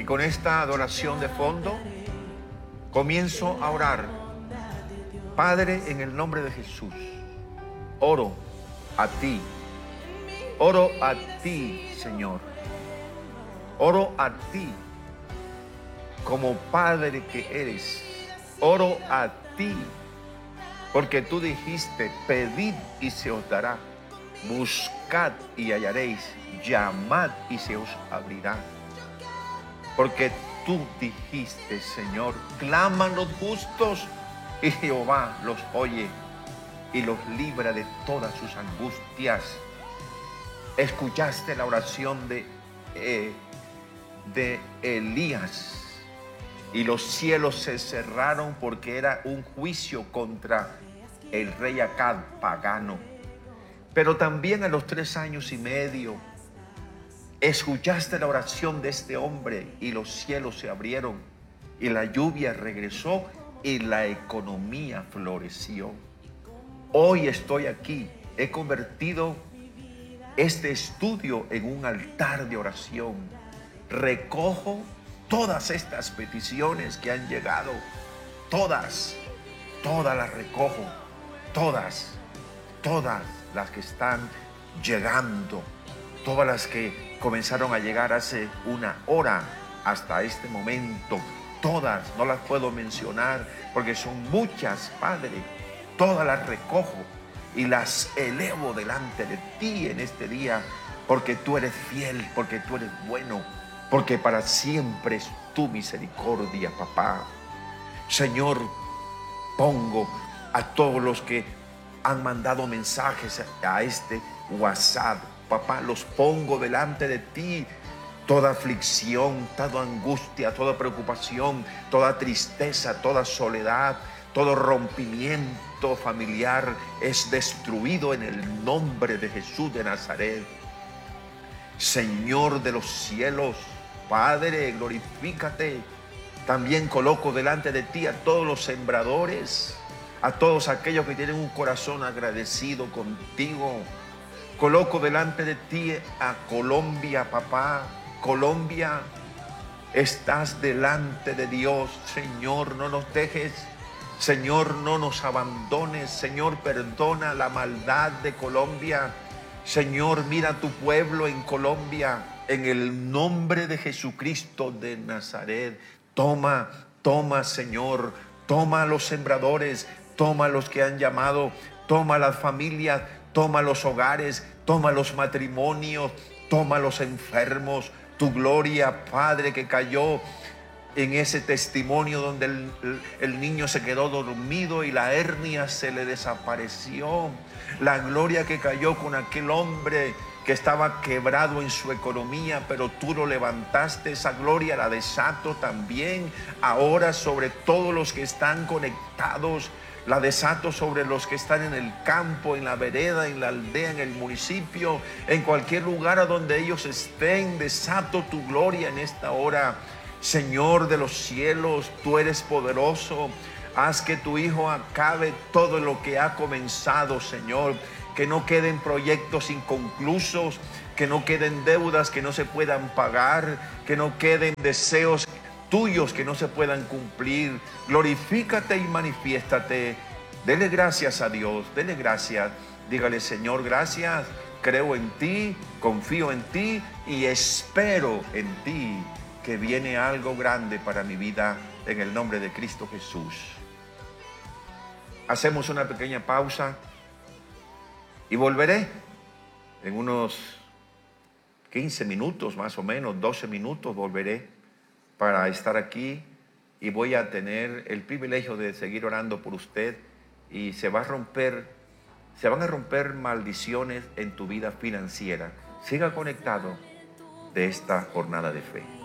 Y con esta adoración de fondo, comienzo a orar. Padre, en el nombre de Jesús, oro a ti. Oro a ti, Señor. Oro a ti como Padre que eres. Oro a ti porque tú dijiste: pedid y se os dará, buscad y hallaréis, llamad y se os abrirá. Porque tú dijiste, Señor: claman los justos y Jehová los oye y los libra de todas sus angustias. Escuchaste la oración de Elías, y los cielos se cerraron porque era un juicio contra el rey Acab pagano. Pero también a los 3 años y medio escuchaste la oración de este hombre y los cielos se abrieron y la lluvia regresó y la economía floreció. Hoy estoy aquí, he convertido este estudio en un altar de oración. Recojo todas estas peticiones que han llegado, todas las recojo, todas las que están llegando, todas las que comenzaron a llegar hace 1 hora hasta este momento, todas, no las puedo mencionar porque son muchas, Padre. Todas las recojo y las elevo delante de ti en este día, porque tú eres fiel, porque tú eres bueno, porque para siempre es tu misericordia, papá. Señor, pongo a todos los que han mandado mensajes a este WhatsApp, papá, los pongo delante de ti. Toda aflicción, toda angustia, toda preocupación, toda tristeza, toda soledad, todo rompimiento familiar es destruido en el nombre de Jesús de Nazaret. Señor de los cielos, Padre, glorifícate. También coloco delante de ti a todos los sembradores, a todos aquellos que tienen un corazón agradecido contigo. Coloco delante de ti a Colombia, papá. Colombia, estás delante de Dios. Señor, no nos dejes. Señor, no nos abandones. Señor, perdona la maldad de Colombia. Señor, mira a tu pueblo en Colombia. En el nombre de Jesucristo de Nazaret, toma, Señor. Toma a los sembradores, toma a los que han llamado, toma a las familias, toma a los hogares, toma a los matrimonios, toma a los enfermos. Tu gloria, Padre, que cayó en ese testimonio donde el niño se quedó dormido y la hernia se le desapareció. La gloria que cayó con aquel hombre que estaba quebrado en su economía, pero tú lo levantaste. Esa gloria la desato también ahora sobre todos los que están conectados. La desato sobre los que están en el campo, en la vereda, en la aldea, en el municipio, en cualquier lugar a donde ellos estén. Desato tu gloria en esta hora. Señor de los cielos, tú eres poderoso. Haz que tu Hijo acabe todo lo que ha comenzado, Señor. Que no queden proyectos inconclusos, que no queden deudas que no se puedan pagar, que no queden deseos tuyos que no se puedan cumplir. Glorifícate y manifiéstate. Dele gracias a Dios, dele gracias. Dígale: Señor, gracias. Creo en ti, confío en ti y espero en ti, que viene algo grande para mi vida en el nombre de Cristo Jesús. Hacemos una pequeña pausa y volveré en unos 15 minutos, más o menos, 12 minutos volveré para estar aquí y voy a tener el privilegio de seguir orando por usted y se van a romper maldiciones en tu vida financiera. Siga conectado de esta jornada de fe.